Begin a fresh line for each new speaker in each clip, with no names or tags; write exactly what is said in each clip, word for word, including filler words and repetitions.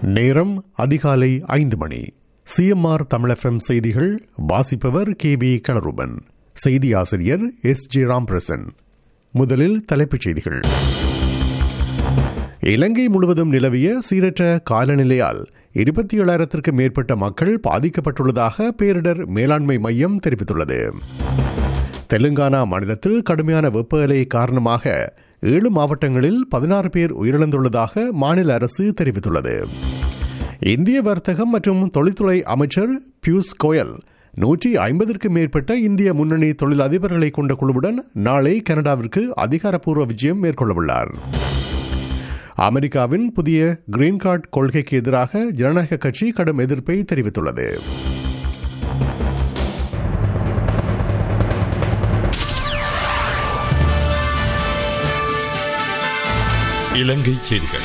நேரம் அதிகாலை ஐந்து மணி. சிஎம்ஆர் தமிழ் எஃப்எம் செய்திகள். வாசிப்பவர் கே பி கலருபன். செய்தி ஆசிரியர் எஸ் ஜே ராம்பிரசன். முதலில் தலைப்புச் செய்திகள். இலங்கை முழுவதும் நிலவிய சீரற்ற காலநிலையால் இருபத்தி ஏழாயிரத்திற்கும் மேற்பட்ட மக்கள் பாதிக்கப்பட்டுள்ளதாக பேரிடர் மேலாண்மை மையம் தெரிவித்துள்ளது. தெலுங்கானா மாநிலத்தில் கடுமையான வெப்ப அலை காரணமாக ஏழு மாவட்டங்களில் பதினாறு பேர் உயிரிழந்துள்ளதாக மாநில அரசு தெரிவித்துள்ளது. இந்திய வர்த்தகம் மற்றும் தொழில்துறை அமைச்சர் பியூஷ் கோயல் நூற்றி ஐம்பதற்கும் மேற்பட்ட இந்திய முன்னணி தொழில் அதிபர்களை கொண்ட குழுவுடன் நாளை கனடாவிற்கு அதிகாரப்பூர்வ விஜயம் மேற்கொள்ளவுள்ளார். அமெரிக்காவின் புதிய கிரீன் கார்டு கொள்கைக்கு எதிராக ஜனநாயக கட்சி கடும் எதிர்ப்பை தெரிவித்துள்ளது.
இலங்கை செய்திகள்.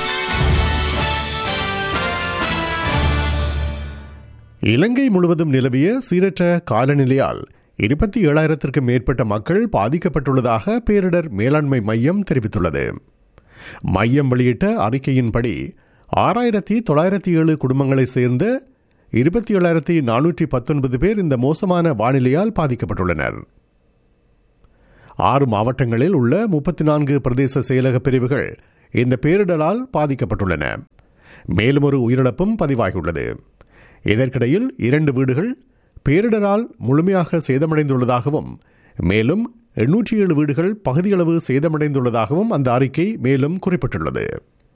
இலங்கை முழுவதும் நிலவிய சீரற்ற காலநிலையால் இருபத்தி ஏழாயிரத்திற்கும் மேற்பட்ட மக்கள் பாதிக்கப்பட்டுள்ளதாக பேரிடர் மேலாண்மை மையம் தெரிவித்துள்ளது. மையம் வெளியிட்ட அறிக்கையின்படி ஆறாயிரத்தி தொள்ளாயிரத்தி ஏழு குடும்பங்களைச் சேர்ந்த இருபத்தி ஏழாயிரத்தி நானூற்றி பத்தொன்பது பேர் இந்த மோசமான வானிலையால் பாதிக்கப்பட்டுள்ளனர். ஆறு மாவட்டங்களில் உள்ள முப்பத்தி நான்கு பிரதேச செயலக பிரிவுகள் இந்த பேரிடரால் பாதிக்கப்பட்டுள்ளன. மேலும் ஒரு உயிரிழப்பும் பதிவாகியுள்ளது. இதற்கிடையில் இரண்டு வீடுகள் பேரிடரால் முழுமையாக சேதமடைந்துள்ளதாகவும் மேலும் எண்ணூற்றி ஏழு வீடுகள் பகுதியளவு சேதமடைந்துள்ளதாகவும் அந்த அறிக்கை மேலும் குறிப்பிட்டுள்ளது.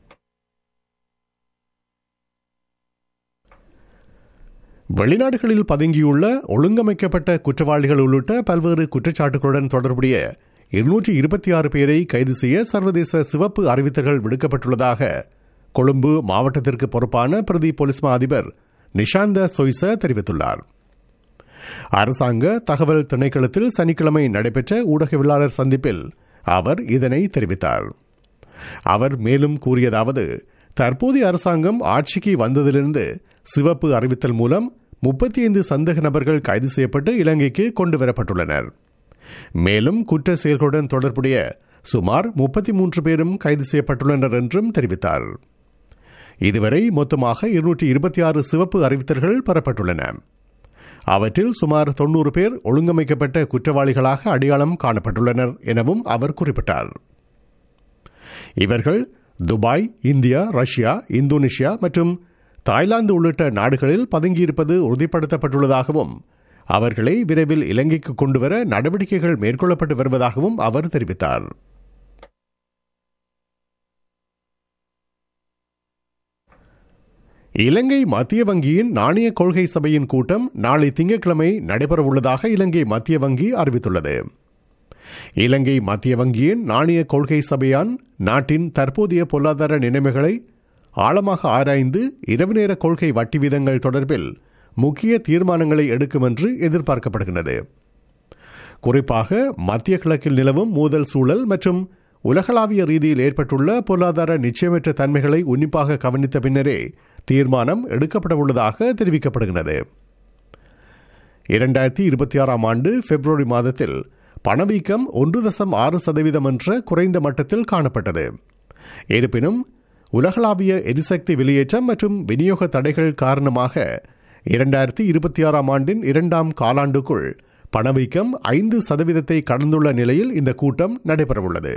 வெளிநாடுகளில் பதுங்கியுள்ள ஒழுங்கமைக்கப்பட்ட குற்றவாளிகள் உள்ளிட்ட பல்வேறு குற்றச்சாட்டுகளுடன் தொடர்புடைய இருநூற்றி இருபத்தி ஆறு பேரை கைது செய்ய சர்வதேச சிவப்பு அறிவித்தல்கள் விடுக்கப்பட்டுள்ளதாக கொழும்பு மாவட்டத்திற்கு பொறுப்பான பிரதி போலீஸ் மா அதிபர் நிஷாந்த சொய்ச தெரிவித்துள்ளார். அரசாங்க தகவல் திணைக்களத்தில் சனிக்கிழமை நடைபெற்ற ஊடகவியலாளர் சந்திப்பில் அவர் இதனை தெரிவித்தார். அவர் மேலும் கூறியதாவது, தற்போதைய அரசாங்கம் ஆட்சிக்கு வந்ததிலிருந்து சிவப்பு அறிவித்தல் மூலம் முப்பத்தி ஐந்து சந்தேக நபர்கள் கைது செய்யப்பட்டு இலங்கைக்கு கொண்டுவரப்பட்டுள்ளனர். மேலும் குற்ற செயல்களுடன் தொடர்புடைய சுமார் முப்பத்தி மூன்று பேரும் கைது செய்யப்பட்டுள்ளனர் என்றும் தெரிவித்தார். இதுவரை மொத்தமாக இருநூற்றி இருபத்தி ஆறு சிவப்பு அறிவித்தல்கள் பெறப்பட்டுள்ளன. அவற்றில் சுமார் தொன்னூறு பேர் ஒழுங்கமைக்கப்பட்ட குற்றவாளிகளாக அடையாளம் காணப்பட்டுள்ளனர் எனவும் அவர் குறிப்பிட்டார். இவர்கள் துபாய், இந்தியா, ரஷ்யா, இந்தோனேஷியா மற்றும் தாய்லாந்து உள்ளிட்ட நாடுகளில் பதுங்கியிருப்பது உறுதிப்படுத்தப்பட்டுள்ளதாகவும் அவர்களை விரைவில் இலங்கைக்கு கொண்டுவர நடவடிக்கைகள் மேற்கொள்ளப்பட்டு வருவதாகவும் அவர் தெரிவித்தார். இலங்கை மத்திய வங்கியின் நாணய கொள்கை சபையின் கூட்டம் நாளை திங்கட்கிழமை நடைபெறவுள்ளதாக இலங்கை மத்திய வங்கி அறிவித்துள்ளது. இலங்கை மத்திய வங்கியின் நாணய கொள்கை சபையான் நாட்டின் தற்போதைய பொருளாதார நிலைமைகளை ஆழமாக ஆராய்ந்து இரவு நேர கொள்கை வட்டி வீதங்கள் தொடர்பில் முக்கிய தீர்மானங்களை எடுக்கும் என்று எதிர்பார்க்கப்படுகிறது. குறிப்பாக மத்திய கிழக்கில் நிலவும் மோதல் சூழல் மற்றும் உலகளாவிய ரீதியில் ஏற்பட்டுள்ள பொருளாதார நிச்சயமற்ற தன்மைகளை உன்னிப்பாக கவனித்த பின்னரே தீர்மானம் எடுக்கப்பட உள்ளதாக தெரிவிக்கப்படுகிறது. இரண்டாயிரத்தி இருபத்தி ஆறாம் ஆண்டு பிப்ரவரி மாதத்தில் பணவீக்கம் ஒன்று தசம் ஆறு சதவீதம் என்ற குறைந்த மட்டத்தில் காணப்பட்டது. இருப்பினும் உலகளாவிய எரிசக்தி வெளியேற்றம் மற்றும் விநியோக தடைகள் காரணமாக இரண்டாயிரத்தி இருபத்தி ஆறாம் ஆண்டின் இரண்டாம் காலாண்டுக்குள் பணவீக்கம் ஐந்து சதவீதத்தை கடந்துள்ள நிலையில் இந்த கூட்டம் நடைபெறவுள்ளது.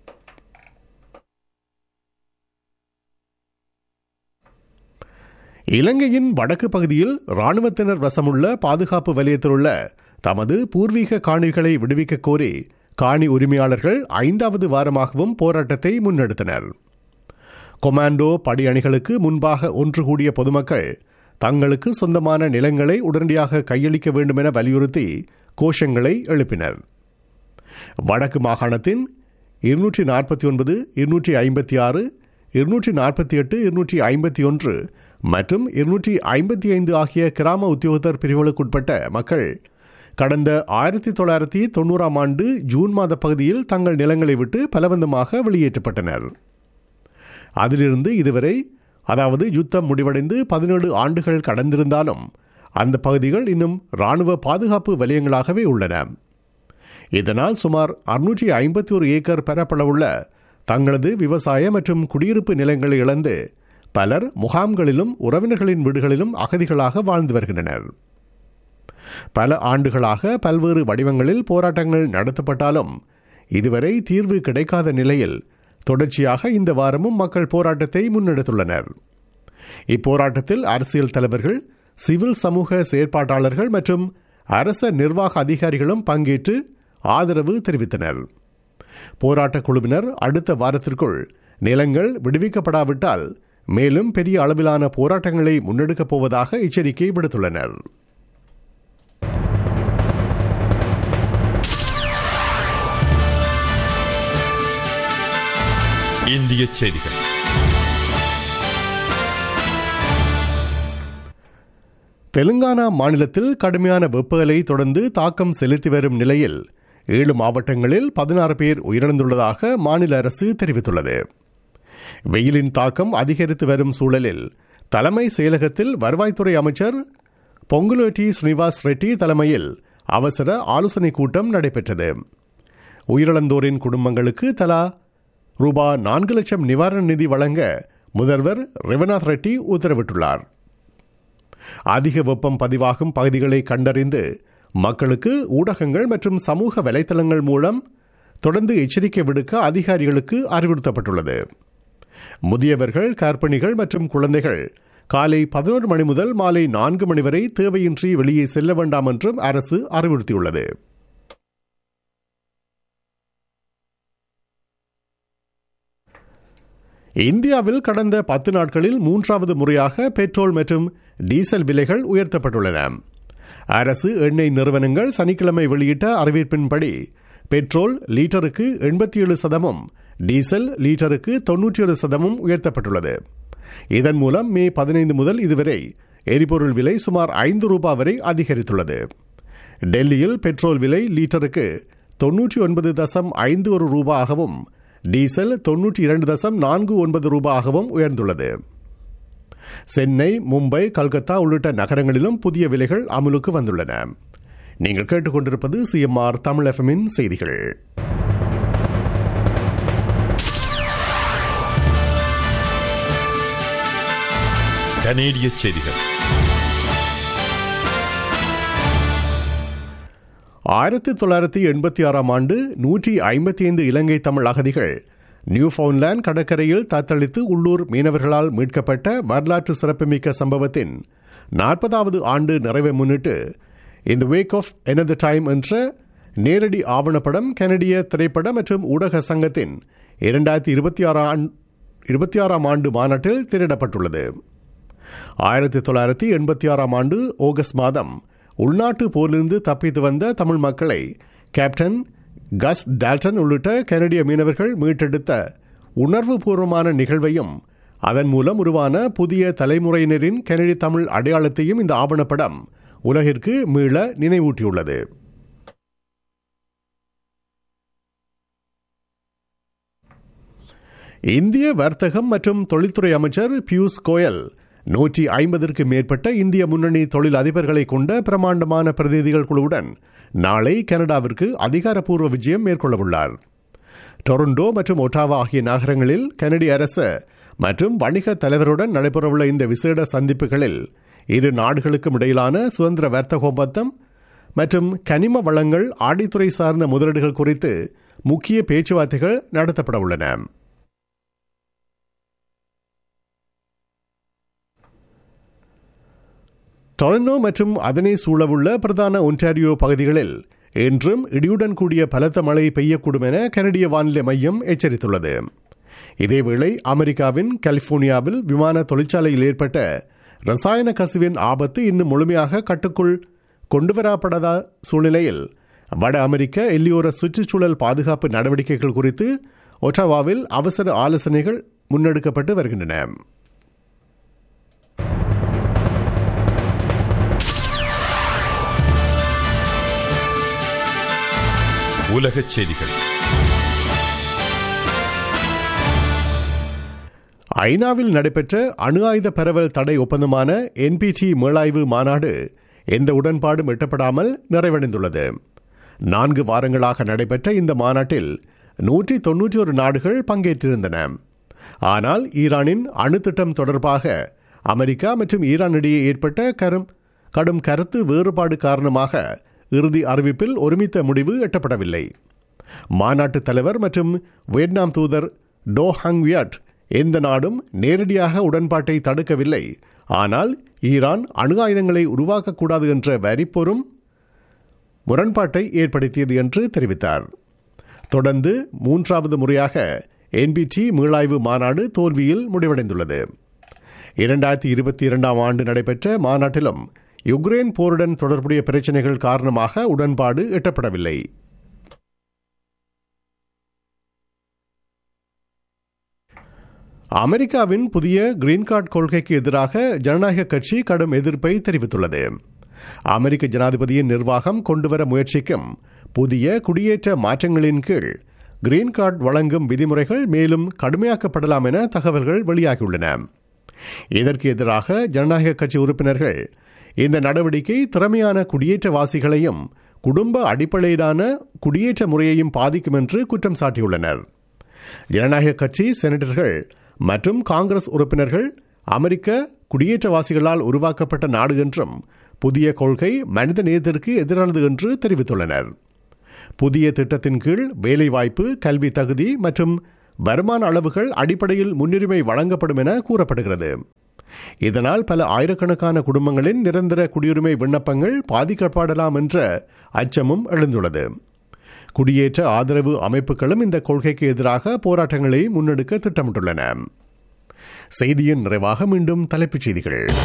இலங்கையின் வடக்கு பகுதியில் இராணுவத்தினர் வசமுள்ள பாதுகாப்பு வலயத்தில் உள்ள தமது பூர்வீக காணிகளை விடுவிக்க கோரி காணி உரிமையாளர்கள் ஐந்தாவது வாரமாகவும் போராட்டத்தை முன்னெடுத்தனர். கொமாண்டோ படை அணிகளுக்கு முன்பாக ஒன்று கூடிய பொதுமக்கள் தங்களுக்கு சொந்தமான நிலங்களை உடனடியாக கையளிக்க வேண்டும் என வலியுறுத்தி கோஷங்களை எழுப்பினர். வடக்கு மாகாணத்தின் இருநூற்றி நாற்பத்தி ஒன்பது, இருநூற்றி ஐம்பத்தி ஆறு, இருநூற்றி நாற்பத்தி எட்டு, இருநூற்றி ஐம்பத்தி ஒன்று மற்றும் இருநூற்றி ஐம்பத்தி ஐந்து ஆகிய கிராம உத்தியோகத்தர் பிரிவுகளுக்குட்பட்ட மக்கள் கடந்த ஆயிரத்தி தொள்ளாயிரத்தி தொன்னூறாம் ஆண்டு ஜூன் மாத பகுதியில் தங்கள் நிலங்களை விட்டு பலவந்தமாக வெளியேற்றப்பட்டனர். அதிலிருந்து இதுவரை, அதாவது யுத்தம் முடிவடைந்து பதினேழு ஆண்டுகள் கடந்திருந்தாலும் அந்த பகுதிகள் இன்னும் இராணுவ பாதுகாப்பு வலயங்களாகவே உள்ளன. இதனால் சுமார் அறுநூற்றி ஐம்பத்தி ஒரு ஏக்கர் பரப்பளவுள்ள தங்களது விவசாய மற்றும் குடியிருப்பு நிலங்களை இழந்து பலர் முகாம்களிலும் உறவினர்களின் வீடுகளிலும் அகதிகளாக வாழ்ந்து வருகின்றனர். பல ஆண்டுகளாக பல்வேறு வடிவங்களில் போராட்டங்கள் நடத்தப்பட்டாலும் இதுவரை தீர்வு கிடைக்காத நிலையில் தொடர்ச்சியாக இந்த வாரமும் மக்கள் போராட்டத்தை முன்னெடுத்துள்ளனர். இப்போராட்டத்தில் அரசியல் தலைவர்கள், சிவில் சமூக செயற்பாட்டாளர்கள் மற்றும் அரச நிர்வாக அதிகாரிகளும் பங்கேற்று ஆதரவு தெரிவித்தனர். போராட்ட குழுவினர் அடுத்த வாரத்திற்குள் நிலங்கள் விடுவிக்கப்படாவிட்டால் மேலும் பெரிய அளவிலான போராட்டங்களை முன்னெடுக்கப் போவதாக எச்சரிக்கை விடுத்துள்ளனர்.
இந்திய செய்திகள்.
தெலுங்கானா மாநிலத்தில் கடுமையான வெப்ப அலை தொடர்ந்து தாக்கம் செலுத்தி வரும் நிலையில் ஏழு மாவட்டங்களில் பதினாறு பேர் உயிரிழந்துள்ளதாக மாநில அரசு தெரிவித்துள்ளது. வெயிலின் தாக்கம் அதிகரித்து வரும் சூழலில் தலைமை செயலகத்தில் வருவாய்த்துறை அமைச்சர் பொங்குலேட்டி ஸ்ரீனிவாஸ் ரெட்டி தலைமையில் அவசர ஆலோசனைக் கூட்டம் நடைபெற்றது. உயிரிழந்தோரின் குடும்பங்களுக்கு தலா ரூபா நான்கு லட்சம் நிவாரண நிதி வழங்க முதல்வர் ரேவநாத் ரெட்டி உத்தரவிட்டுள்ளார். அதிக வெப்பம் பதிவாகும் பகுதிகளை கண்டறிந்து மக்களுக்கு ஊடகங்கள் மற்றும் சமூக வலைதளங்கள் மூலம் தொடர்ந்து எச்சரிக்கை விடுக்க அதிகாரிகளுக்கு அறிவுறுத்தப்பட்டுள்ளது. முதியவர்கள், கர்ப்பிணிகள் மற்றும் குழந்தைகள் காலை பதினோரு மணி முதல் மாலை நான்கு மணி வரை தேவையின்றி வெளியே செல்ல வேண்டாம் என்றும் அரசு அறிவுறுத்தியுள்ளது. இந்தியாவில் கடந்த பத்து நாட்களில் மூன்றாவது முறையாக பெட்ரோல் மற்றும் டீசல் விலைகள் உயர்த்தப்பட்டுள்ளன. அரசு எண்ணெய் நிறுவனங்கள் சனிக்கிழமை வெளியிட்ட அறிவிப்பின்படி பெட்ரோல் லீட்டருக்கு எண்பத்தி ஏழு சதமும் டீசல் லீட்டருக்கு தொன்னூற்றி ஒரு சதமும் உயர்த்தப்பட்டுள்ளது. இதன் மூலம் மே பதினைந்து முதல் இதுவரை எரிபொருள் விலை சுமார் ஐந்து ரூபாய் வரை அதிகரித்துள்ளது. டெல்லியில் பெட்ரோல் விலை லீட்டருக்கு தொன்னூற்றி ஒன்பது தசம் ஐந்து ஒரு ரூபாயாகவும் டீசல் தொன்னூற்றி இரண்டு தசம் நான்கு ஒன்பது ரூபாயாகவும் உயர்ந்துள்ளது. சென்னை, மும்பை, கல்கத்தா உள்ளிட்ட நகரங்களிலும் புதிய விலைகள் அமலுக்கு வந்துள்ளன. நீங்கள் கேட்டுக்கொண்டிருப்பது சிஎம்ஆர் தமிழ் எஃப்எம்மின் செய்திகள்.
கனேடிய செய்திகள்.
ஆயிரத்தி தொள்ளாயிரத்தி எண்பத்தி ஆறாம் ஆண்டு நூற்றி ஐம்பத்தி ஐந்து இலங்கை தமிழ் அகதிகள் நியூஃபவுண்ட்லாந்து கடற்கரையில் தத்தளித்து உள்ளூர் மீனவர்களால் மீட்கப்பட்ட வரலாற்று சிறப்புமிக்க சம்பவத்தின் நாற்பதாவது ஆண்டு நிறைவை முன்னிட்டு இந்த வேக் ஆஃப் எனதர் டைம் என்ற நேரடி ஆவணப்படம் கனடிய திரைப்பட மற்றும் ஊடக சங்கத்தின் இரண்டாயிரத்தி இருபத்தி ஆறாம் இருபத்தி ஆறாம் ஆண்டு மாநாட்டில் திரையிடப்பட்டுள்ளது. ஆயிரத்தி தொள்ளாயிரத்தி எண்பத்தி ஆறாம் ஆண்டு ஆகஸ்ட் மாதம் உள்நாட்டு போரிலிருந்து தப்பித்து வந்த தமிழ் மக்களை கேப்டன் கஸ் டால்டன் உள்ளிட்ட கனடிய மீனவர்கள் மீட்டெடுத்த உணர்வு பூர்வமான நிகழ்வையும் அதன் மூலம் உருவான புதிய தலைமுறையினரின் கனடிய தமிழ் அடையாளத்தையும் இந்த ஆவணப்படம் உலகிற்கு மீள நினைவூட்டியுள்ளது. இந்திய வர்த்தகம் மற்றும் தொழில்துறை அமைச்சர் பியூஷ் கோயல் நூற்றி ஐம்பதற்கு மேற்பட்ட இந்திய முன்னணி தொழில் அதிபர்களை கொண்ட பிரமாண்டமான பிரதிநிதிகள் குழுவுடன் நாளை கனடாவிற்கு அதிகாரப்பூர்வ விஜயம் மேற்கொள்ளவுள்ளார். டொரண்டோ மற்றும் ஒட்டாவா ஆகிய நகரங்களில் கனடிய அரசு மற்றும் வணிக தலைவருடன் நடைபெறவுள்ள இந்த விசேட சந்திப்புகளில் இரு நாடுகளுக்கும் இடையிலான சுதந்திர வர்த்தக ஒப்பந்தம் மற்றும் கனிம வளங்கள், ஆடித்துறை சார்ந்த முதலீடுகள் குறித்து முக்கிய பேச்சுவார்த்தைகள் நடத்தப்பட உள்ளன. டொரண்டோ மற்றும் அதனை சூழவுள்ள பிரதான ஒன்டாரியோ பகுதிகளில் இன்றும் இடியுடன் கூடிய பலத்த மழை பெய்யக்கூடும் என கனடிய வானிலை மையம் எச்சரித்துள்ளது. இதேவேளை அமெரிக்காவின் கலிபோர்னியாவில் விமான தொழிற்சாலையில் ஏற்பட்ட ரசாயன கசிவின் ஆபத்து இன்னும் முழுமையாக கட்டுக்குள் கொண்டுவரப்படாத சூழ்நிலையில் வட அமெரிக்க எல்லையோர சுற்றுச்சூழல் பாதுகாப்பு நடவடிக்கைகள் குறித்து ஒட்டாவாவில் அவசர ஆலோசனைகள் முன்னெடுக்கப்பட்டு வருகின்றன.
உலகச் செய்திகள்.
ஐநாவில் நடைபெற்ற அணு ஆயுத பரவல் தடை ஒப்பந்தமான என்பிடி மீளாய்வு மாநாடு எந்த உடன்பாடும் எட்டப்படாமல் நிறைவடைந்துள்ளது. நான்கு வாரங்களாக நடைபெற்ற இந்த மாநாட்டில் நூற்றி தொன்னூற்றி ஒரு நாடுகள் பங்கேற்றிருந்தன. ஆனால் ஈரானின் அணு திட்டம் தொடர்பாக அமெரிக்கா மற்றும் ஈரான் இடையே ஏற்பட்ட கரும் கடும் கருத்து வேறுபாடு காரணமாக இறுதி அறிவிப்பில் ஒருமித்த முடிவு எட்டப்படவில்லை. மாநாட்டு தலைவர் மற்றும் வியட்நாம் தூதர் டோ ஹங் வியட் எந்த நாடும் நேரடியாக உடன்பாட்டை தடுக்கவில்லை, ஆனால் ஈரான் அணு ஆயுதங்களை உருவாக்கக்கூடாது என்ற வரிப்பொரும் முரண்பாட்டை ஏற்படுத்தியது என்று தெரிவித்தார். தொடர்ந்து மூன்றாவது முறையாக என்பிடி மீளாய்வு மாநாடு தோல்வியில் முடிவடைந்துள்ளது. இரண்டாயிரத்தி இருபத்தி இரண்டாம் ஆண்டு நடைபெற்ற மாநாட்டிலும் யுக்ரைன் போருடன் தொடர்புடைய பிரச்சினைகள் காரணமாக உடன்பாடு எட்டப்படவில்லை. அமெரிக்காவின் புதிய கிரீன் கார்டு கொள்கைக்கு எதிராக ஜனநாயக கட்சி கடும் எதிர்ப்பை தெரிவித்துள்ளது. அமெரிக்க ஜனாதிபதியின் நிர்வாகம் கொண்டுவர முயற்சிக்கும் புதிய குடியேற்ற மாற்றங்களின் கீழ் கிரீன் கார்டு வழங்கும் விதிமுறைகள் மேலும் கடுமையாக்கப்படலாம் என தகவல்கள் வெளியாகியுள்ளன. இதற்கு எதிராக ஜனநாயக கட்சி உறுப்பினர்கள் இந்த நடவடிக்கை திறமையான குடியேற்றவாசிகளையும் குடும்ப அடிப்படையிலான குடியேற்ற முறையையும் பாதிக்கும் என்று குற்றம் சாட்டியுள்ளனர். ஜனநாயக கட்சி செனட்டர்கள் மற்றும் காங்கிரஸ் உறுப்பினர்கள் அமெரிக்க குடியேற்றவாசிகளால் உருவாக்கப்பட்ட நாடு என்றும் புதிய கொள்கை மனித நேயத்திற்கு எதிரானது என்று தெரிவித்துள்ளனர். புதிய திட்டத்தின் கீழ் வேலைவாய்ப்பு, கல்வி தகுதி மற்றும் வருமான அளவுகள் அடிப்படையில் முன்னுரிமை வழங்கப்படும் என கூறப்படுகிறது. இதனால் பல ஆயிரக்கணக்கான குடும்பங்களின் நிரந்தர குடியுரிமை விண்ணப்பங்கள் பாதிக்கப்படலாம் என்ற அச்சமும் எழுந்துள்ளது. குடியேற்ற ஆதரவு அமைப்புகளும் இந்த கொள்கைக்கு எதிராக போராட்டங்களை முன்னெடுக்க திட்டமிட்டுள்ளன. செய்தியின் நிறைவாக மீண்டும் தலைப்புச் செய்திகள்.